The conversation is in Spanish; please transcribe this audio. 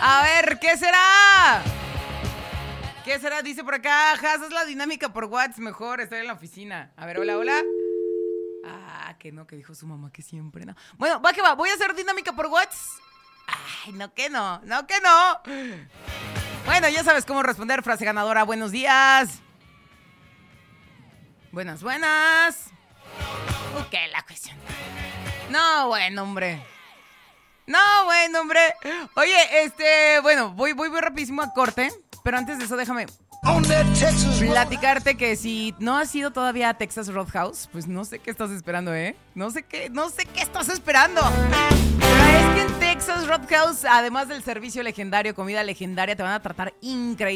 A ver, ¿qué será? ¿Qué será? Dice por acá, Has, haz la dinámica por WhatsApp mejor, estoy en la oficina. A ver, hola, hola. Ah, que no, que dijo su mamá que siempre no. Bueno, va que va, voy a hacer dinámica por WhatsApp. Ay, no que no, no que no. Bueno, ya sabes cómo responder, frase ganadora, buenos días. Buenas, buenas. ¿Qué la cuestión? No, bueno, hombre. No, bueno, hombre. Oye, bueno, voy rapidísimo a corte. Pero antes de eso, déjame platicarte que si no has ido todavía a Texas Roadhouse, pues no sé qué estás esperando, ¿eh? No sé qué estás esperando. Pero es que en Texas Roadhouse, además del servicio legendario, comida legendaria, te van a tratar increíble.